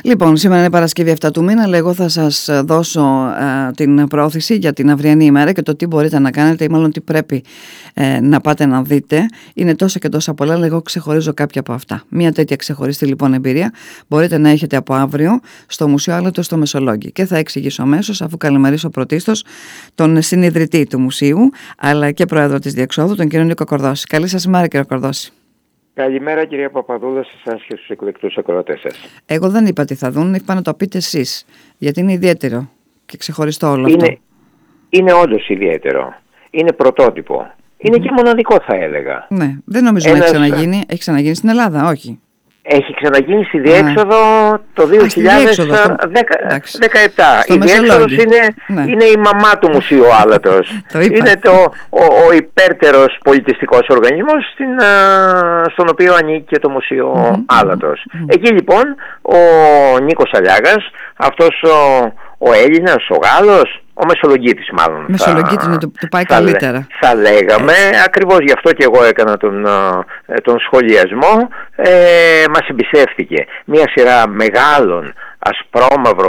Λοιπόν, σήμερα είναι Παρασκευή 7 του μήνα, αλλά εγώ θα σας δώσω την πρόθεση για την αυριανή ημέρα και το τι μπορείτε να κάνετε ή μάλλον τι πρέπει να πάτε να δείτε. Είναι τόσα και τόσα πολλά, αλλά εγώ ξεχωρίζω κάποια από αυτά. Μια τέτοια ξεχωριστή λοιπόν εμπειρία μπορείτε να έχετε από αύριο στο Μουσείο Άλατος στο Μεσολόγγι. Και θα εξηγήσω αμέσως, αφού καλημερίσω πρωτίστως τον συνιδρυτή του Μουσείου, αλλά και πρόεδρο της Διεξόδου, τον κύριο Νίκο Κορδώση. Καλή σας ημέρα, κύριε Κορδώση. Καλημέρα, κυρία Παπαδούλα, σε εσάς και στους εκλεκτούς ακροατές σας. Εγώ δεν είπα τι θα δουν, είπα να το πείτε εσείς, γιατί είναι ιδιαίτερο και ξεχωριστό όλο αυτό. Είναι όντως ιδιαίτερο. Είναι πρωτότυπο. Είναι και μοναδικό, θα έλεγα. Ναι, δεν νομίζω να έχει ξαναγίνει. Έχει ξαναγίνει στην Ελλάδα, όχι. Έχει ξαναγίνει στη Διέξοδο το 2017. Η Διέξοδος είναι η μαμά του Μουσείου Άλατος. Είναι ο υπέρτερος πολιτιστικός οργανισμός στον οποίο ανήκει και το Μουσείο Άλατος. Εκεί λοιπόν ο Νίκος Αλιάγας, αυτός ο Έλληνας, ο Γάλλος, ο Μεσολογγίτης μάλλον. Μεσολογγίτης να το πάει καλύτερα. Θα λέγαμε, ακριβώς γι' αυτό και εγώ έκανα τον σχολιασμό. Μας εμπιστεύτηκε μια σειρά μεγάλων ασπρόμαυρων